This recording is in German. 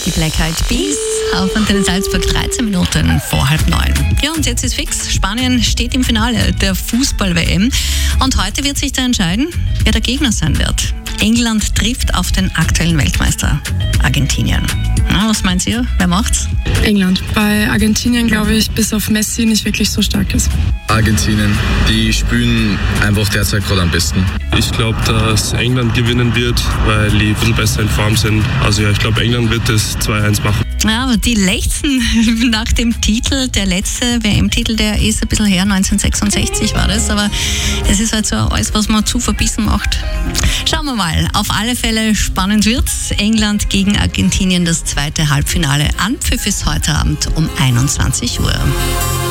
Die Black Eyed Peas auf Antenne Salzburg, 13 Minuten vor 8:30. Ja, und jetzt ist fix. Spanien steht im Finale der Fußball-WM. Und heute wird sich da entscheiden, wer der Gegner sein wird. England trifft auf den aktuellen Weltmeister Argentinien. Na, was meint ihr? Wer macht's? England. Bei Argentinien glaube ich, bis auf Messi nicht wirklich so stark ist. Argentinien. Die spielen einfach derzeit gerade am besten. Ich glaube, dass England gewinnen wird, weil die ein bisschen besser in Form sind. Also ja, ich glaube, England wird das 2-1 machen. Ja, aber die lechzen nach dem Titel. Der letzte WM-Titel, der ist ein bisschen her, 1966 war das. Aber das ist halt so alles, was man zu verbissen macht. Schauen wir mal. Auf alle Fälle spannend wird's. England gegen Argentinien, das zweite Halbfinale. Anpfiff ist heute Abend um 21 Uhr.